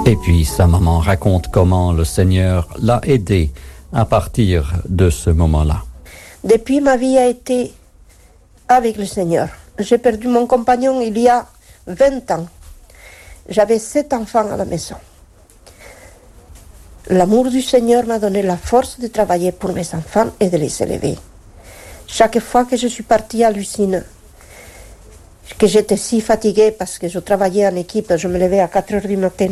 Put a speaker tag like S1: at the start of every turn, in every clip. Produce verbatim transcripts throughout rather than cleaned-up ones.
S1: Et puis sa maman raconte comment le Seigneur l'a aidée à partir de ce moment-là.
S2: Depuis, ma vie a été avec le Seigneur. J'ai perdu mon compagnon il y a vingt ans. J'avais sept enfants à la maison. L'amour du Seigneur m'a donné la force de travailler pour mes enfants et de les élever. Chaque fois que je suis partie à l'usine, que j'étais si fatiguée parce que je travaillais en équipe, je me levais à quatre heures du matin.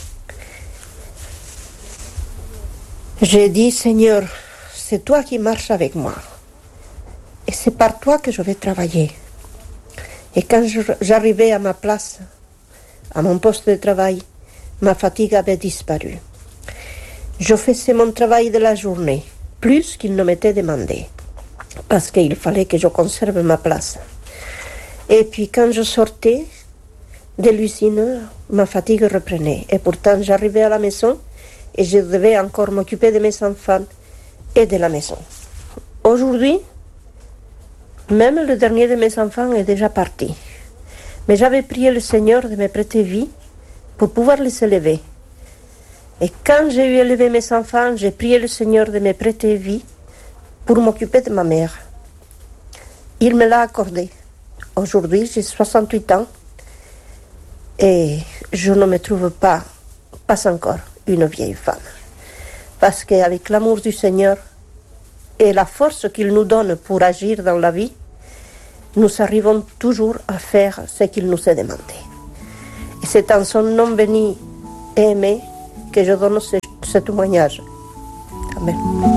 S2: J'ai dit, Seigneur, c'est toi qui marches avec moi. Et c'est par toi que je vais travailler. Et quand je, j'arrivais à ma place, à mon poste de travail, ma fatigue avait disparu. Je faisais mon travail de la journée, plus qu'il ne m'était demandé, parce qu'il fallait que je conserve ma place. Et puis quand je sortais de l'usine, ma fatigue reprenait. Et pourtant, j'arrivais à la maison et je devais encore m'occuper de mes enfants et de la maison. Aujourd'hui, même le dernier de mes enfants est déjà parti. Mais j'avais prié le Seigneur de me prêter vie pour pouvoir les élever. Et quand j'ai eu élevé mes enfants, j'ai prié le Seigneur de me prêter vie pour m'occuper de ma mère. Il me l'a accordé. Aujourd'hui, j'ai soixante-huit ans et je ne me trouve pas, pas encore, une vieille femme. Parce qu'avec l'amour du Seigneur et la force qu'il nous donne pour agir dans la vie, nous arrivons toujours à faire ce qu'il nous a demandé. Et c'est en son nom béni et aimé que je donne ce, ce témoignage. Amen.